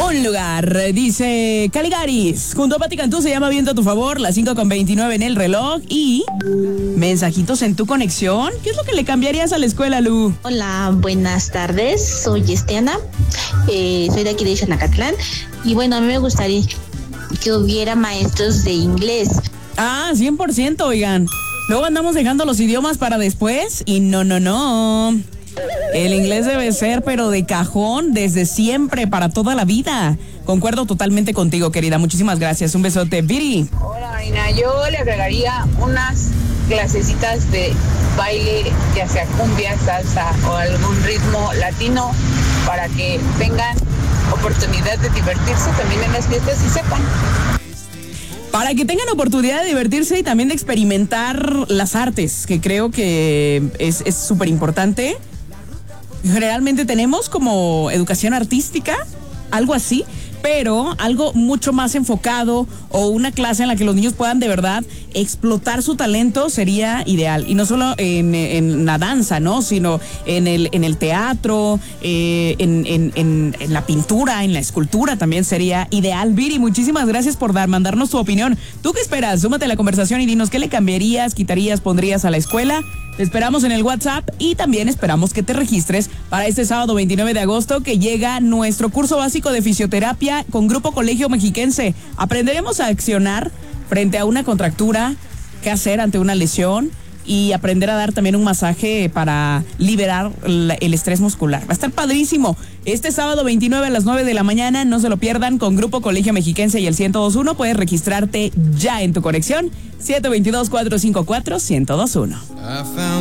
un lugar. Dice Caligaris, junto a Pati Cantú se llama Viento a tu favor, las 5:29 en el reloj. Y mensajitos en tu conexión. ¿Qué es lo que le cambiarías a la escuela, Lu? Hola, buenas tardes. Soy Estiana. Soy de aquí de Xanacatlán. Y bueno, a mí me gustaría que hubiera maestros de inglés. 100%, oigan. Luego andamos dejando los idiomas para después y no. El inglés debe ser, pero de cajón, desde siempre, para toda la vida. Concuerdo totalmente contigo, querida. Muchísimas gracias. Un besote. Viri. Hola, Marina. Yo le agregaría unas clasecitas de baile, ya sea cumbia, salsa o algún ritmo latino, para que tengan oportunidad de divertirse también en las fiestas y sepan. Para que tengan oportunidad de divertirse y también de experimentar las artes, que creo que es súper importante. Generalmente tenemos como educación artística, algo así, pero algo mucho más enfocado o una clase en la que los niños puedan de verdad explotar su talento sería ideal. Y no solo en la danza, ¿no? Sino en el teatro, en la pintura, en la escultura también sería ideal. Viri, muchísimas gracias por mandarnos tu opinión. ¿Tú qué esperas? Súmate a la conversación y dinos qué le cambiarías, quitarías, pondrías a la escuela. Te esperamos en el WhatsApp y también esperamos que te registres para este sábado 29 de agosto que llega nuestro curso básico de fisioterapia con Grupo Colegio Mexiquense. Aprenderemos a accionar frente a una contractura, qué hacer ante una lesión y aprender a dar también un masaje para liberar el estrés muscular. Va a estar padrísimo. Este sábado 29 a las 9 de la mañana, no se lo pierdan, con Grupo Colegio Mexiquense y el 102.1. Puedes registrarte ya en tu conexión, 722-454-1021.